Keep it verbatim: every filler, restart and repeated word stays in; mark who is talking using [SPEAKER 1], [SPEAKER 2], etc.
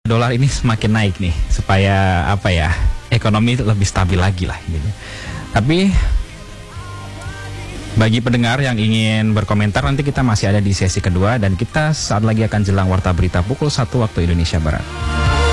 [SPEAKER 1] Dolar ini semakin naik nih supaya apa ya, ekonomi lebih stabil lagi lah gitu. Tapi bagi pendengar yang ingin berkomentar, nanti kita masih ada di sesi kedua dan kita saat lagi akan jelang warta berita pukul satu waktu Indonesia Barat.